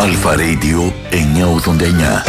Αλφα Radio 989.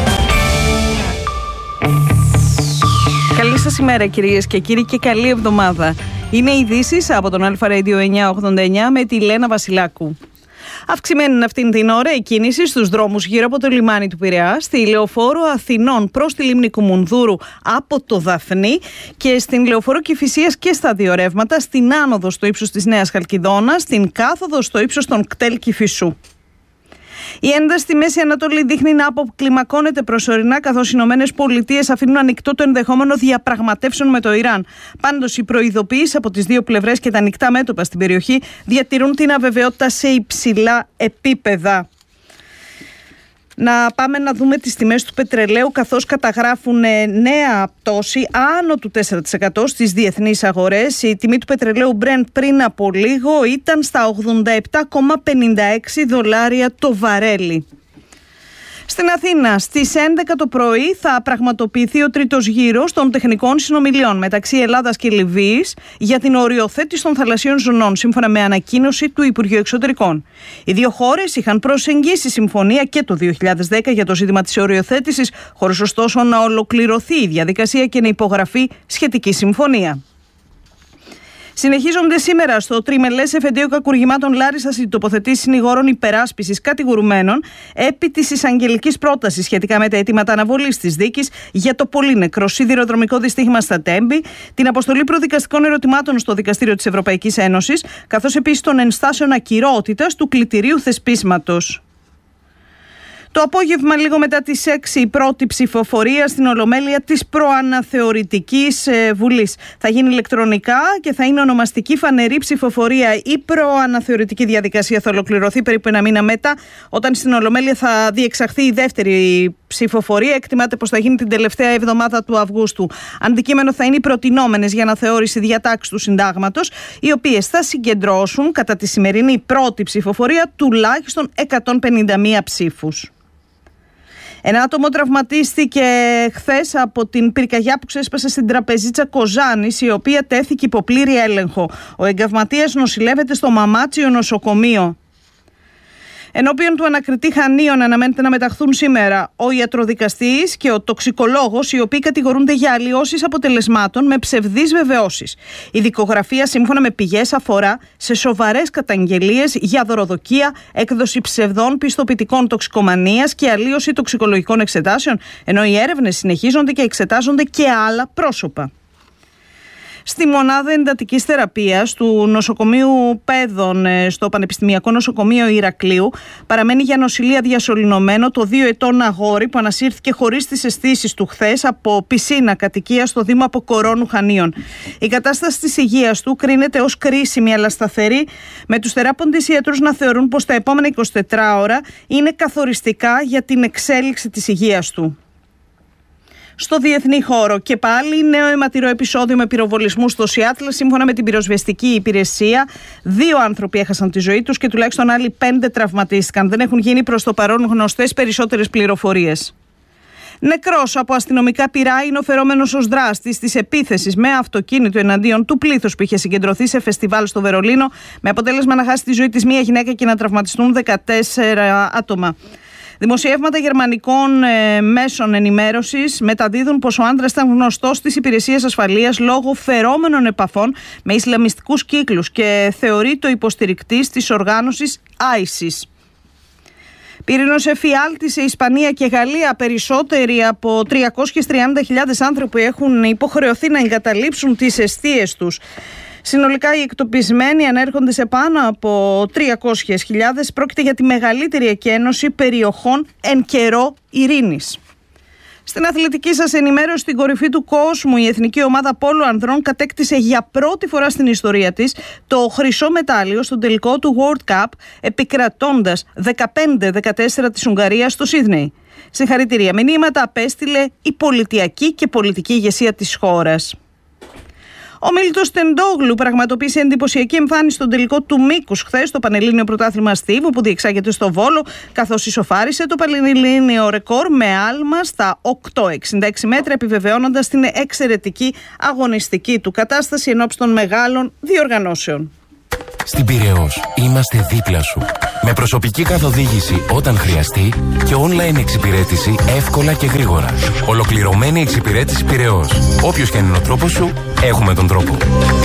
Καλή σας ημέρα κυρίες και κύριοι και καλή εβδομάδα. Είναι ειδήσεις από τον Αλφα Radio 989 με τη Λένα Βασιλάκου. Αυξημένη είναι αυτήν την ώρα η κίνηση στους δρόμους γύρω από το λιμάνι του Πειραιά, στη Λεωφόρο Αθηνών προς τη λίμνη Κουμουνδούρου από το Δαφνί και στην Λεωφόρο Κηφισίας και στα δύο ρεύματα, στην άνοδο στο ύψος της Νέας Χαλκιδόνας, στην κάθοδο στο ύψος των Κτέλ Κηφισού. Η ένταση στη Μέση Ανατολή δείχνει να αποκλιμακώνεται προσωρινά, καθώς οι Ηνωμένες Πολιτείες αφήνουν ανοιχτό το ενδεχόμενο διαπραγματεύσεων με το Ιράν. Πάντως, οι προειδοποιήσεις από τις δύο πλευρές και τα ανοιχτά μέτωπα στην περιοχή διατηρούν την αβεβαιότητα σε υψηλά επίπεδα. Να πάμε να δούμε τις τιμές του πετρελαίου, καθώς καταγράφουν νέα πτώση άνω του 4% στις διεθνείς αγορές. Η τιμή του πετρελαίου Brent πριν από λίγο ήταν στα $87,56 το βαρέλι. Στην Αθήνα στις 11 το πρωί θα πραγματοποιηθεί ο τρίτος γύρος των τεχνικών συνομιλιών μεταξύ Ελλάδας και Λιβύης για την οριοθέτηση των θαλασσίων ζωνών, σύμφωνα με ανακοίνωση του Υπουργείου Εξωτερικών. Οι δύο χώρες είχαν προσεγγίσει συμφωνία και το 2010 για το ζήτημα της οριοθέτησης, χωρίς ωστόσο να ολοκληρωθεί η διαδικασία και να υπογραφεί σχετική συμφωνία. Συνεχίζονται σήμερα στο τριμελές εφετείο κακουργημάτων Λάρισσας οι τοποθετήσεις συνηγόρων υπεράσπισης κατηγορουμένων επί της εισαγγελικής πρότασης σχετικά με τα αιτήματα αναβολής της δίκης για το πολύνεκρο σιδηροδρομικό δυστύχημα στα Τέμπη, την αποστολή προδικαστικών ερωτημάτων στο Δικαστήριο της Ευρωπαϊκής Ένωσης, καθώς επίσης των ενστάσεων ακυρότητας του κλητηρίου θεσπίσματος. Το απόγευμα, λίγο μετά τις 6, η πρώτη ψηφοφορία στην Ολομέλεια της προαναθεωρητικής Βουλής. Θα γίνει ηλεκτρονικά και θα είναι ονομαστική φανερή ψηφοφορία. Η προαναθεωρητική διαδικασία θα ολοκληρωθεί περίπου ένα μήνα μετά, όταν στην Ολομέλεια θα διεξαχθεί η δεύτερη ψηφοφορία. Εκτιμάται πως θα γίνει την τελευταία εβδομάδα του Αυγούστου. Αντικείμενο θα είναι οι προτινόμενες για αναθεώρηση διατάξεις του συντάγματος, οι οποίες θα συγκεντρώσουν κατά τη σημερινή πρώτη ψηφοφορία τουλάχιστον 151 ψήφους. Ένα άτομο τραυματίστηκε χθες από την πυρκαγιά που ξέσπασε στην τραπεζίτσα Κοζάνης, η οποία τέθηκε υπό πλήρη έλεγχο. Ο εγκαυματίας νοσηλεύεται στο Μαμάτσιο νοσοκομείο. Ενώπιον του ανακριτή Χανίων αναμένεται να μεταχθούν σήμερα ο ιατροδικαστής και ο τοξικολόγος, οι οποίοι κατηγορούνται για αλλοιώσεις αποτελεσμάτων με ψευδείς βεβαιώσεις. Η δικογραφία, σύμφωνα με πηγές, αφορά σε σοβαρές καταγγελίες για δωροδοκία, έκδοση ψευδών πιστοποιητικών τοξικομανίας και αλλοίωση τοξικολογικών εξετάσεων, ενώ οι έρευνες συνεχίζονται και εξετάζονται και άλλα πρόσωπα. Στη μονάδα εντατικής θεραπείας του νοσοκομείου Πέδων στο Πανεπιστημιακό Νοσοκομείο Ηρακλείου παραμένει για νοσηλεία διασωληνωμένο το 2 ετών αγόρι που ανασύρθηκε χωρίς τις αισθήσεις του χθες από πισίνα κατοικία στο Δήμο Αποκορώνου Χανίων. Η κατάσταση της υγείας του κρίνεται ως κρίσιμη αλλά σταθερή, με τους θεράποντες ιατρούς να θεωρούν πως τα επόμενα 24 ώρα είναι καθοριστικά για την εξέλιξη της υγείας του. Στο διεθνή χώρο και πάλι νέο αιματηρό επεισόδιο με πυροβολισμούς στο Σιάτλ. Σύμφωνα με την πυροσβεστική υπηρεσία, 2 άνθρωποι έχασαν τη ζωή τους και τουλάχιστον άλλοι 5 τραυματίστηκαν. Δεν έχουν γίνει προς το παρόν γνωστές περισσότερες πληροφορίες. Νεκρός από αστυνομικά πυρά είναι ο φερόμενος ως δράστης της επίθεσης με αυτοκίνητο εναντίον του πλήθους που είχε συγκεντρωθεί σε φεστιβάλ στο Βερολίνο, με αποτέλεσμα να χάσει τη ζωή της μία γυναίκα και να τραυματιστούν 14 άτομα. Δημοσιεύματα γερμανικών μέσων ενημέρωσης μεταδίδουν πως ο άντρας ήταν γνωστός στις υπηρεσίες ασφαλείας λόγω φερόμενων επαφών με ισλαμιστικούς κύκλους και θεωρείται υποστηρικτής της οργάνωσης ISIS. Πυρηνός εφιάλτη σε Ισπανία και Γαλλία. Περισσότεροι από 330.000 άνθρωποι έχουν υποχρεωθεί να εγκαταλείψουν τις εστίες τους. Συνολικά οι εκτοπισμένοι ανέρχονται σε πάνω από 300.000. Πρόκειται για τη μεγαλύτερη εκένωση περιοχών εν καιρό ειρήνης. Στην αθλητική σας ενημέρωση, στην κορυφή του κόσμου, η εθνική ομάδα πόλο ανδρών κατέκτησε για πρώτη φορά στην ιστορία της το χρυσό μετάλλιο στον τελικό του World Cup, επικρατώντας 15-14 της Ουγγαρίας στο Σίδνεϊ. Συγχαρητήρια μηνύματα απέστειλε η πολιτιακή και πολιτική ηγεσία της χώρας. Ο Μίλτος Τεντόγλου πραγματοποίησε εντυπωσιακή εμφάνιση στον τελικό του μήκους χθες στο Πανελλήνιο Πρωτάθλημα Στίβου που διεξάγεται στο Βόλο, καθώς ισοφάρισε το Πανελλήνιο ρεκόρ με άλμα στα 8,66 μέτρα, επιβεβαιώνοντας την εξαιρετική αγωνιστική του κατάσταση ενόψει των μεγάλων διοργανώσεων. Στην Πειραιώς είμαστε δίπλα σου. Με προσωπική καθοδήγηση όταν χρειαστεί και online εξυπηρέτηση εύκολα και γρήγορα. Ολοκληρωμένη εξυπηρέτηση Πειραιώς. Όποιος και αν είναι ο τρόπος σου, έχουμε τον τρόπο.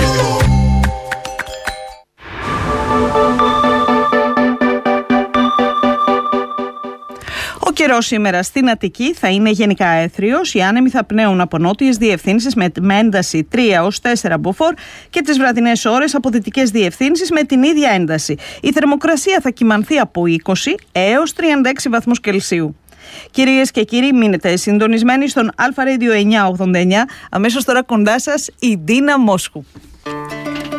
Ο καιρός σήμερα στην Αττική θα είναι γενικά έθριος. Οι άνεμοι θα πνέουν από νότιες διευθύνσεις με ένταση 3 ως 4 μποφόρ και τις βραδινές ώρες από δυτικές διευθύνσεις με την ίδια ένταση. Η θερμοκρασία θα κυμανθεί από 20 έως 36 βαθμούς Κελσίου. Κυρίες και κύριοι, μείνετε συντονισμένοι στον Αλφα Radio 989. Αμέσως τώρα κοντά σας η Ντίνα Μόσχου.